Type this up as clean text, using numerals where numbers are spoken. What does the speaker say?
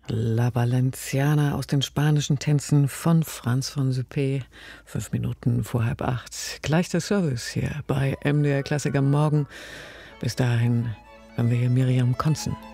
La Valenciana aus den spanischen Tänzen von Franz von Suppé. 5 Minuten vor 7:30. Gleich der Service hier bei MDR Klassik am Morgen. Bis dahin hören wir hier Miriam Konzen.